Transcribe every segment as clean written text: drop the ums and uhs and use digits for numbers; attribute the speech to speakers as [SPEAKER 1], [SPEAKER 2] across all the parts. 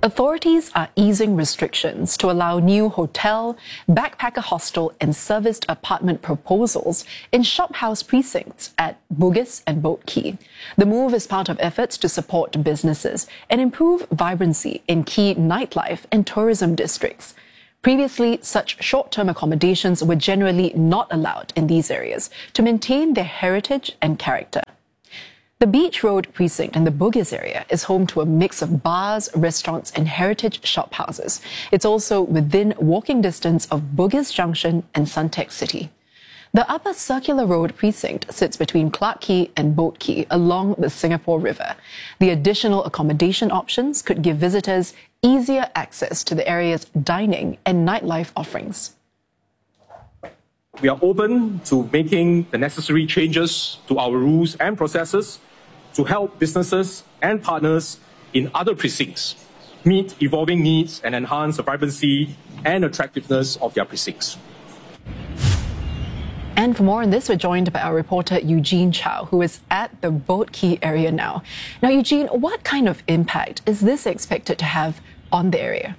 [SPEAKER 1] Authorities are easing restrictions to allow new hotel, backpacker hostel and serviced apartment proposals in shophouse precincts at Bugis and Boat Quay. The move is part of efforts to support businesses and improve vibrancy in key nightlife and tourism districts. Previously, such short-term accommodations were generally not allowed in these areas to maintain their heritage and character. The Beach Road precinct in the Bugis area is home to a mix of bars, restaurants and heritage shophouses. It's also within walking distance of Bugis Junction and Suntec City. The Upper Circular Road precinct sits between Clarke Quay and Boat Quay along the Singapore River. The additional accommodation options could give visitors easier access to the area's dining and nightlife offerings.
[SPEAKER 2] We are open to making the necessary changes to our rules and processes to help businesses and partners in other precincts meet evolving needs and enhance the vibrancy and attractiveness of their precincts.
[SPEAKER 1] And for more on this, we're joined by our reporter Eugene Chow, who is at the Boat Quay area now. Now, Eugene, what kind of impact is this expected to have on the area?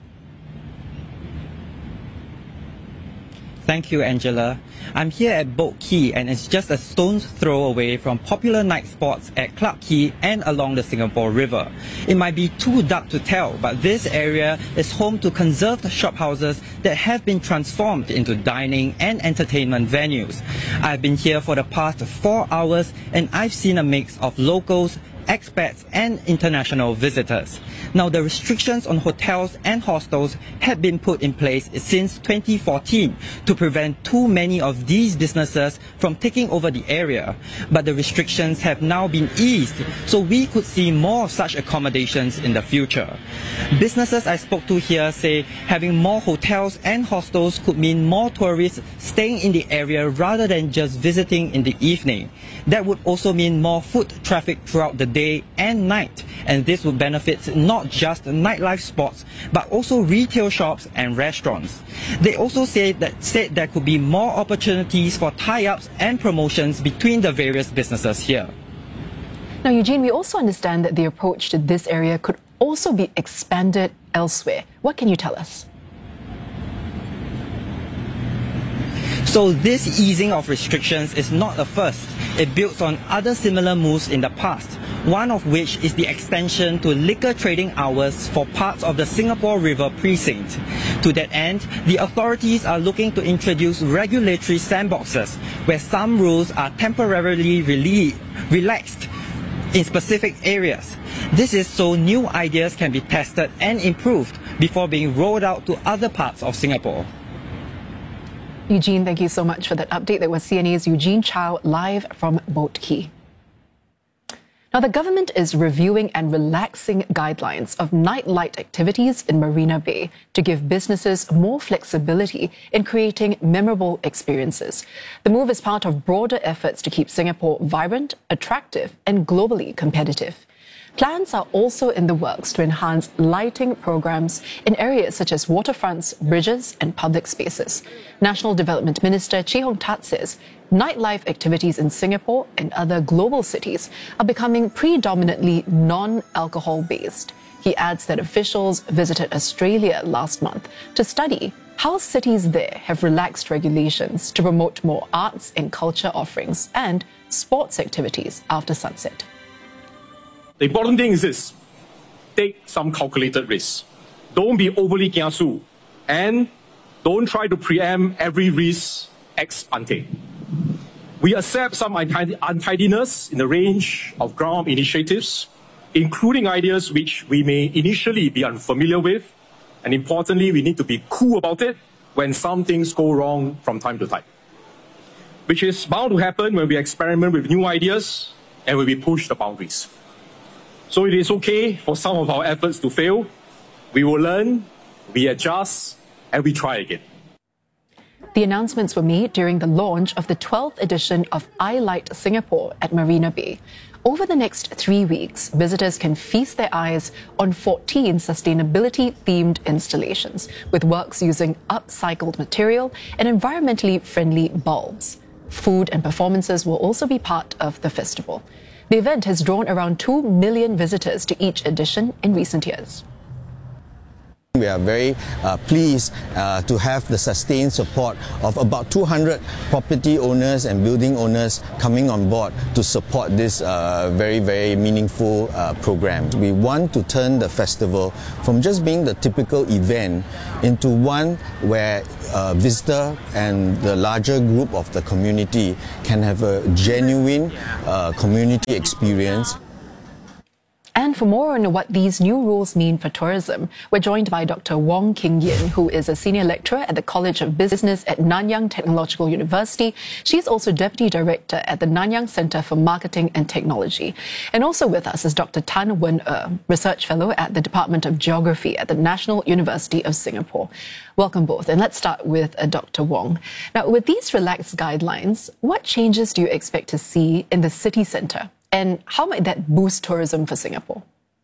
[SPEAKER 3] Thank you, Angela. I'm here at Boat Quay and it's just a stone's throw away from popular night spots at Clarke Quay and along the Singapore River. It might be too dark to tell, but this area is home to conserved shophouses that have been transformed into dining and entertainment venues. I've been here for the past 4 hours and I've seen a mix of locals, expats and international visitors. Now, the restrictions on hotels and hostels have been put in place since 2014 to prevent too many of these businesses from taking over the area. But the restrictions have now been eased, so we could see more of such accommodations in the future. Businesses I spoke to here say having more hotels and hostels could mean more tourists staying in the area rather than just visiting in the evening. That would also mean more foot traffic throughout the day and night, and this would benefit not just nightlife spots but also retail shops and restaurants. They also said there could be more opportunities for tie-ups and promotions between the various businesses here.
[SPEAKER 1] Now, Eugene, we also understand that the approach to this area could also be expanded elsewhere. What can you tell us?
[SPEAKER 3] So this easing of restrictions is not a first. It builds on other similar moves in the past, one of which is the extension to liquor trading hours for parts of the Singapore River precinct. To that end, the authorities are looking to introduce regulatory sandboxes where some rules are temporarily relaxed in specific areas. This is so new ideas can be tested and improved before being rolled out to other parts of Singapore.
[SPEAKER 1] Eugene, thank you so much for that update. That was CNA's Eugene Chow live from Boat Quay. Now, the government is reviewing and relaxing guidelines of nightlight activities in Marina Bay to give businesses more flexibility in creating memorable experiences. The move is part of broader efforts to keep Singapore vibrant, attractive and globally competitive. Plans are also in the works to enhance lighting programs in areas such as waterfronts, bridges and public spaces. National Development Minister Chee Hong Tat says nightlife activities in Singapore and other global cities are becoming predominantly non-alcohol based. He adds that officials visited Australia last month to study how cities there have relaxed regulations to promote more arts and culture offerings and sports activities after sunset.
[SPEAKER 2] The important thing is this: take some calculated risks. Don't be overly kiasu, and don't try to preempt every risk ex ante. We accept some untidiness in the range of ground initiatives, including ideas which we may initially be unfamiliar with, and importantly, we need to be cool about it when some things go wrong from time to time, which is bound to happen when we experiment with new ideas and when we push the boundaries. So it is okay for some of our efforts to fail. We will learn, we adjust, and we try again.
[SPEAKER 1] The announcements were made during the launch of the 12th edition of iLight Singapore at Marina Bay. Over the next 3 weeks, visitors can feast their eyes on 14 sustainability-themed installations, with works using upcycled material and environmentally friendly bulbs. Food and performances will also be part of the festival. The event has drawn around 2 million visitors to each edition in recent years.
[SPEAKER 4] We are very pleased to have the sustained support of about 200 property owners and building owners coming on board to support this very, very meaningful program. We want to turn the festival from just being the typical event into one where visitor and the larger group of the community can have a genuine community experience.
[SPEAKER 1] And for more on what these new rules mean for tourism, we're joined by Dr. Wong King Yin, who is a senior lecturer at the College of Business at Nanyang Technological University. She's also Deputy Director at the Nanyang Center for Marketing and Technology. And also with us is Dr. Tan Wen Research Fellow at the Department of Geography at the National University of Singapore. Welcome both. And let's start with Dr. Wong. Now, with these relaxed guidelines, what changes do you expect to see in the city centre? And how might that boost tourism for Singapore?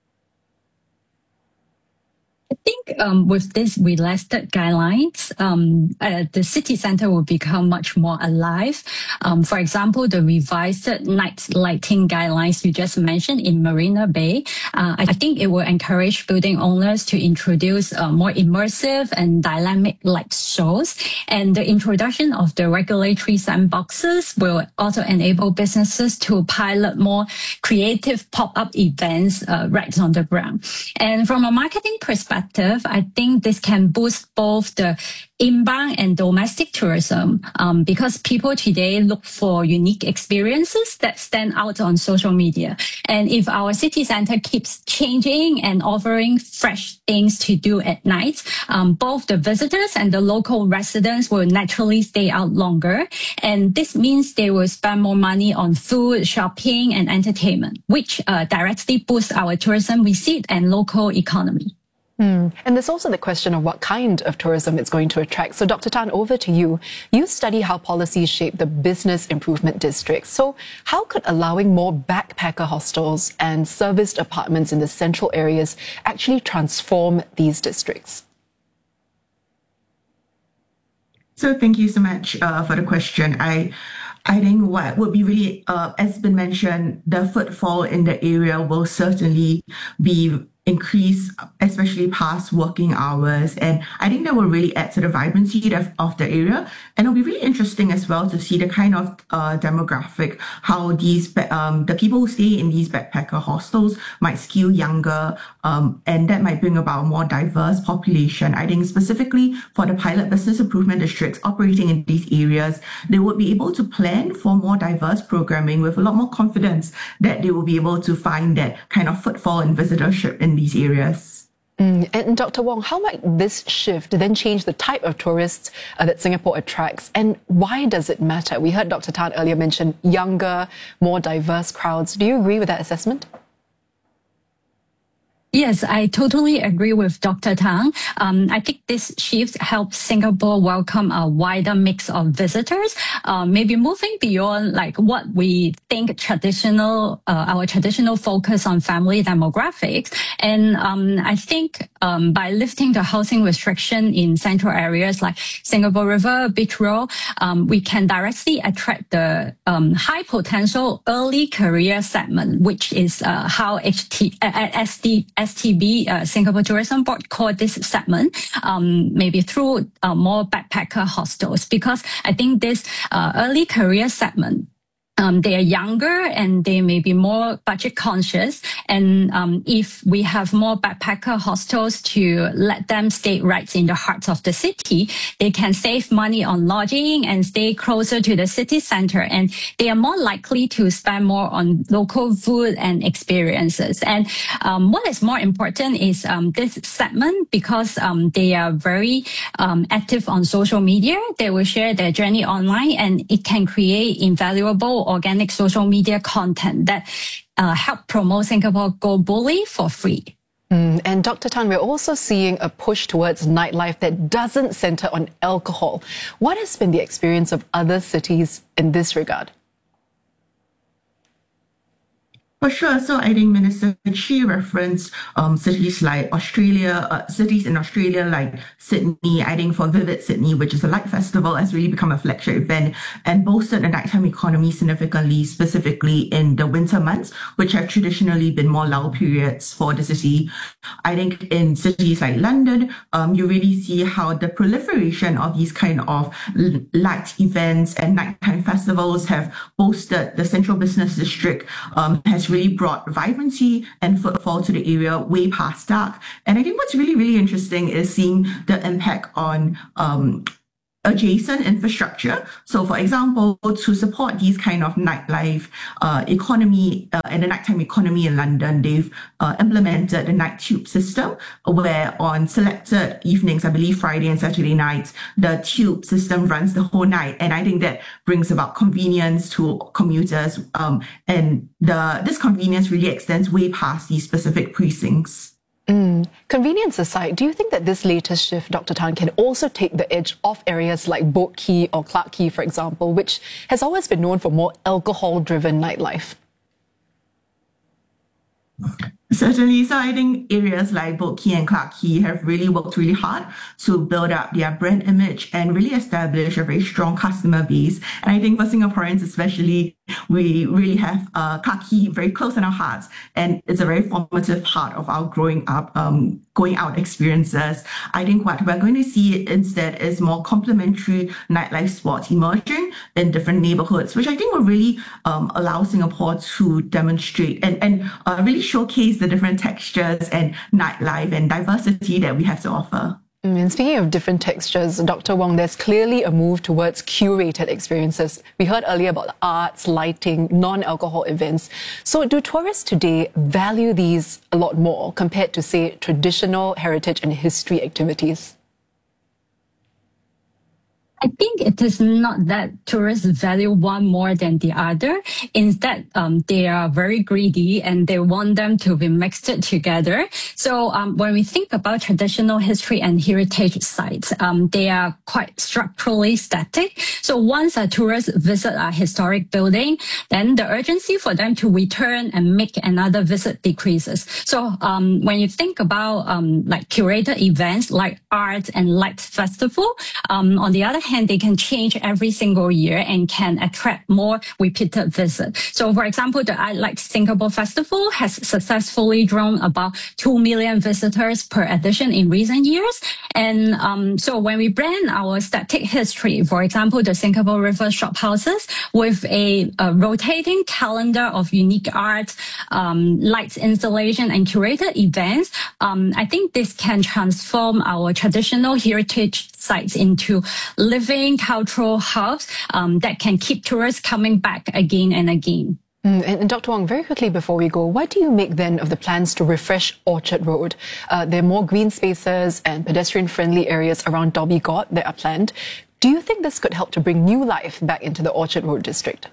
[SPEAKER 5] I think with these relaxed guidelines, the city centre will become much more alive. For example, the revised night lighting guidelines you just mentioned in Marina Bay, I think it will encourage building owners to introduce more immersive and dynamic light shows. And the introduction of the regulatory sandboxes will also enable businesses to pilot more creative pop-up events right on the ground. And from a marketing perspective, I think this can boost both the inbound and domestic tourism because people today look for unique experiences that stand out on social media. And if our city centre keeps changing and offering fresh things to do at night, both the visitors and the local residents will naturally stay out longer. And this means they will spend more money on food, shopping, and entertainment, which directly boosts our tourism receipt and local economy.
[SPEAKER 1] And there's also the question of what kind of tourism it's going to attract. So Dr. Tan, over to you. You study how policies shape the business improvement districts. So how could allowing more backpacker hostels and serviced apartments in the central areas actually transform these districts?
[SPEAKER 6] So thank you so much for the question. I think what would be really, as been mentioned, the footfall in the area will certainly be increase, especially past working hours. And I think that will really add to the vibrancy of the area. And it'll be really interesting as well to see the kind of demographic, how these the people who stay in these backpacker hostels might skew younger, and that might bring about a more diverse population. I think specifically for the pilot business improvement districts operating in these areas, they would be able to plan for more diverse programming with a lot more confidence that they will be able to find that kind of footfall and visitorship in these areas.
[SPEAKER 1] And Dr. Wong, how might this shift then change the type of tourists that Singapore attracts, and why does it matter? We heard Dr. Tan earlier mention younger, more diverse crowds. Do you agree with that assessment?
[SPEAKER 5] Yes, I totally agree with Dr. Tang. I think this shift helps Singapore welcome a wider mix of visitors, maybe moving beyond like what we think our traditional focus on family demographics. And I think by lifting the housing restriction in central areas like Singapore River, Beach Road, we can directly attract the high potential early career segment, which is how STB, Singapore Tourism Board, call this segment, maybe through more backpacker hostels, because I think this early career segment, they are younger and they may be more budget conscious. And if we have more backpacker hostels to let them stay right in the heart of the city, they can save money on lodging and stay closer to the city center. And they are more likely to spend more on local food and experiences. And what is more important is this segment, because they are very active on social media. They will share their journey online, and it can create invaluable organic social media content that help promote Singapore globally for free.
[SPEAKER 1] And Dr. Tan, we're also seeing a push towards nightlife that doesn't center on alcohol. What has been the experience of other cities in this regard?
[SPEAKER 6] For sure. So I think Minister Chee referenced cities like Australia, cities in Australia like Sydney. I think for Vivid Sydney, which is a light festival, has really become a flagship event and boosted the nighttime economy significantly, specifically in the winter months, which have traditionally been more lull periods for the city. I think in cities like London, you really see how the proliferation of these kind of light events and nighttime festivals have boosted the central business district, has really brought vibrancy and footfall to the area way past dark. And I think what's really, really interesting is seeing the impact on adjacent infrastructure. So for example, to support these kind of nightlife economy and the nighttime economy in London, they've implemented the night tube system where on selected evenings, I believe Friday and Saturday nights, the tube system runs the whole night. And I think that brings about convenience to commuters. And this convenience really extends way past these specific precincts.
[SPEAKER 1] Convenience aside, do you think that this latest shift, Dr. Tan, can also take the edge off areas like Boat Quay or Clarke Quay, for example, which has always been known for more alcohol-driven nightlife?
[SPEAKER 6] Certainly. So I think areas like Boat Quay and Clarke Quay have really worked really hard to build up their brand image and really establish a very strong customer base. And I think for Singaporeans especially, we really have Clarke Quay very close in our hearts. And it's a very formative part of our growing up, going out experiences. I think what we're going to see instead is more complementary nightlife spots emerging in different neighborhoods, which I think will really allow Singapore to demonstrate and really showcase the different textures and nightlife and diversity that we have to offer.
[SPEAKER 1] And speaking of different textures, Dr. Wong, there's clearly a move towards curated experiences. We heard earlier about the arts, lighting, non-alcohol events. So do tourists today value these a lot more compared to, say, traditional heritage and history activities?
[SPEAKER 5] I think it is not that tourists value one more than the other. Instead, they are very greedy and they want them to be mixed together. So when we think about traditional history and heritage sites, they are quite structurally static. So once a tourist visit a historic building, then the urgency for them to return and make another visit decreases. So when you think about like curated events like arts and light festival, on the other hand, they can change every single year and can attract more repeated visits. So, for example, the I Like Singapore Festival has successfully drawn about 2 million visitors per edition in recent years. And so when we blend our static history, for example, the Singapore River shophouses, with a rotating calendar of unique art, lights installation, and curated events, I think this can transform our traditional heritage sites into living cultural hubs that can keep tourists coming back again and again.
[SPEAKER 1] And Dr. Wong, very quickly before we go, what do you make then of the plans to refresh Orchard Road? There are more green spaces and pedestrian-friendly areas around Dhoby Ghaut that are planned. Do you think this could help to bring new life back into the Orchard Road district?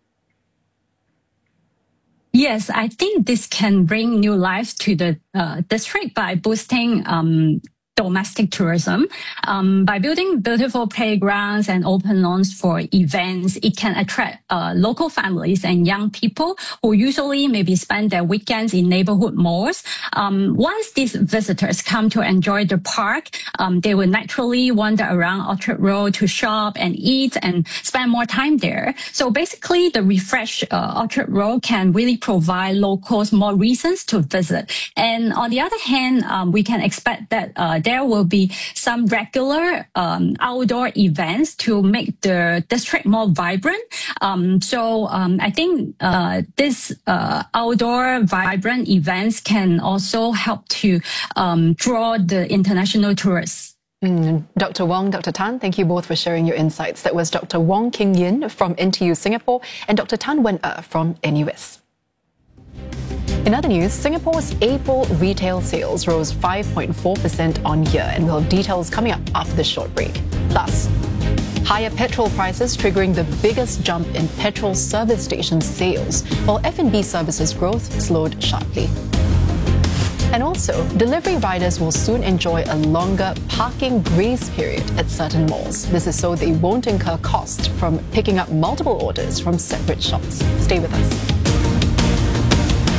[SPEAKER 5] Yes, I think this can bring new life to the district by boosting domestic tourism. By building beautiful playgrounds and open lawns for events, it can attract local families and young people who usually maybe spend their weekends in neighborhood malls. Once these visitors come to enjoy the park, they will naturally wander around Orchard Road to shop and eat and spend more time there. So basically, the refreshed Orchard Road can really provide locals more reasons to visit. And on the other hand, we can expect that there will be some regular outdoor events to make the district more vibrant. So I think this outdoor vibrant events can also help to draw the international tourists.
[SPEAKER 1] Dr. Wong, Dr. Tan, thank you both for sharing your insights. That was Dr. Wong King Yin from NTU Singapore and Dr. Tan Wen from NUS. In other news, Singapore's April retail sales rose 5.4% on year, and we'll have details coming up after this short break. Plus, higher petrol prices triggering the biggest jump in petrol service station sales, while F&B services growth slowed sharply. And also, delivery riders will soon enjoy a longer parking grace period at certain malls. This is so they won't incur cost from picking up multiple orders from separate shops. Stay with us.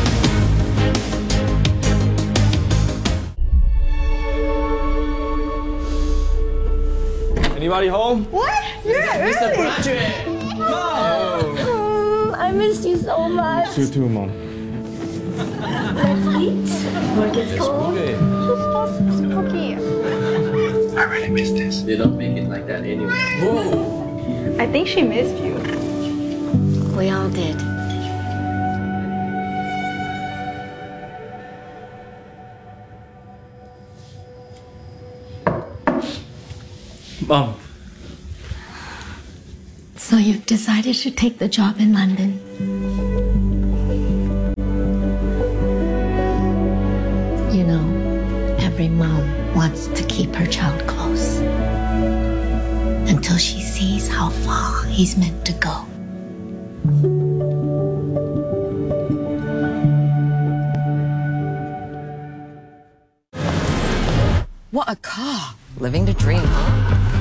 [SPEAKER 7] Everybody home?
[SPEAKER 8] What? You're
[SPEAKER 7] Mr.
[SPEAKER 8] early.
[SPEAKER 7] Pratchett!
[SPEAKER 8] I missed you so much.
[SPEAKER 7] You too, Mom.
[SPEAKER 8] Let's eat. Work is cold. Spooky.
[SPEAKER 7] I really miss this. They don't make it like that anyway. Whoa!
[SPEAKER 8] I think she missed you. We all did.
[SPEAKER 7] Mom.
[SPEAKER 8] So you've decided to take the job in London? You know, every mom wants to keep her child close until she sees how far he's meant to go.
[SPEAKER 9] What a car! Living the dream, huh?